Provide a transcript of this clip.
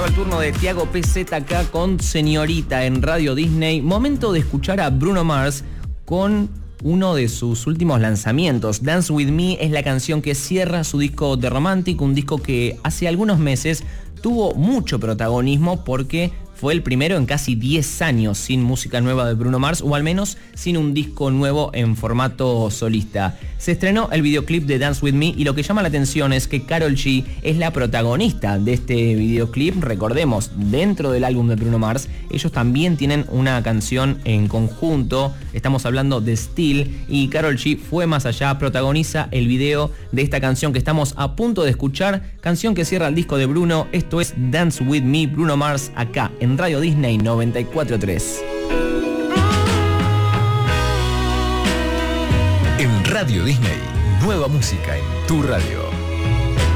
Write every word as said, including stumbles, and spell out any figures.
el turno de Tiago P Z acá con Señorita en Radio Disney. Momento de escuchar a Bruno Mars con uno de sus últimos lanzamientos. Dance With Me es la canción que cierra su disco The Romantic, un disco que hace algunos meses tuvo mucho protagonismo porque fue el primero en casi diez años sin música nueva de Bruno Mars, o al menos sin un disco nuevo en formato solista. Se estrenó el videoclip de Dance With Me y lo que llama la atención es que Karol G es la protagonista de este videoclip. Recordemos, dentro del álbum de Bruno Mars, ellos también tienen una canción en conjunto. Estamos hablando de Still y Karol G fue más allá, protagoniza el video de esta canción que estamos a punto de escuchar, canción que cierra el disco de Bruno. Esto es Dance With Me, Bruno Mars, acá en en Radio Disney noventa y cuatro punto tres. En Radio Disney, nueva música en tu radio.